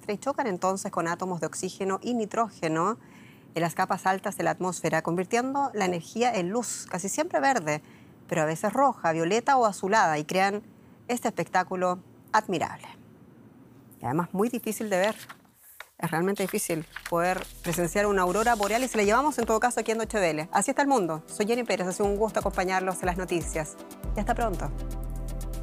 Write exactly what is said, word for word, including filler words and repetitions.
terrestre y chocan entonces con átomos de oxígeno y nitrógeno en las capas altas de la atmósfera, convirtiendo la energía en luz, casi siempre verde, pero a veces roja, violeta o azulada, y crean este espectáculo admirable. Y además muy difícil de ver. Es realmente difícil poder presenciar una aurora boreal y se la llevamos en todo caso aquí en Deutsche Welle. Así está el mundo. Soy Jenny Pérez, ha sido un gusto acompañarlos en las noticias. Y hasta pronto.